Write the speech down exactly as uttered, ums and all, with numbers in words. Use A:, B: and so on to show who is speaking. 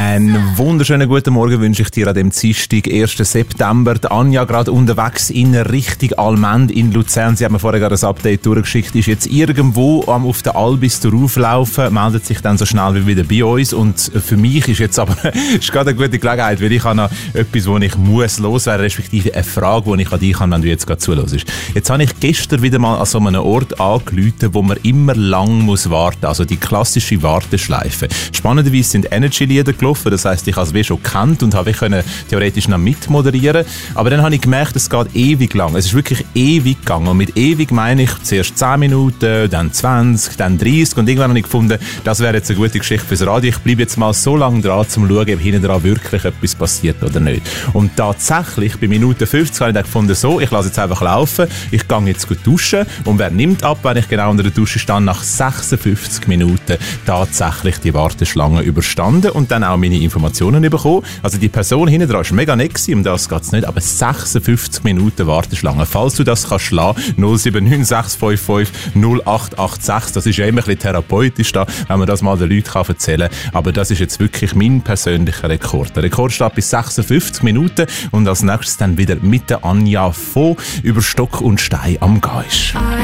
A: Einen wunderschönen guten Morgen wünsche ich dir an dem Dienstag, ersten September. Die Anja gerade unterwegs in Richtung Allmend in Luzern. Sie haben mir vorher gerade ein Update durchgeschickt. Ist jetzt irgendwo am auf der Albis drauflaufen, meldet sich dann so schnell wie wieder bei uns. Und für mich ist jetzt aber ist gerade eine gute Gelegenheit, weil ich habe noch etwas, wo ich muss loswerden, respektive eine Frage, die ich an dich habe, wenn du jetzt gerade zuhörst. Jetzt habe ich gestern wieder mal an so einem Ort angerufen, wo man immer lang muss warten. Also die klassische Warteschleife. Spannenderweise sind Energy-Lieder gelaufen, das heisst, ich habe es wie schon gekannt und habe ich können theoretisch noch mitmoderieren. Aber dann habe ich gemerkt, es geht ewig lang. Es ist wirklich ewig gegangen. Und mit ewig meine ich zuerst zehn Minuten, dann zwanzig, dann dreißig und irgendwann habe ich gefunden, das wäre jetzt eine gute Geschichte fürs Radio. Ich bleibe jetzt mal so lange dran, um zu schauen, ob hinten dran wirklich etwas passiert oder nicht. Und tatsächlich, bei Minute fünfzig habe ich dann gefunden, so, ich lasse jetzt einfach laufen, ich gehe jetzt gut duschen und wer nimmt ab, wenn ich genau unter der Dusche stand, nach sechsundfünfzig Minuten tatsächlich die Warteschlange überstanden und dann auch meine Informationen bekommen. Also die Person hinten dran ist mega nett gewesen, um das geht es nicht, aber sechsundfünfzig Minuten Warteschlange. Falls du das kannst schlagen, null sieben neun sechs fünf fünf null acht acht sechs, das ist ja immer ein bisschen therapeutisch da, wenn man das mal den Leuten kann erzählen kann, aber das ist jetzt wirklich mein persönlicher Rekord. Der Rekord steht bis sechsundfünfzig Minuten und als nächstes dann wieder mit der Anja von über Stock und Stein am Geisch.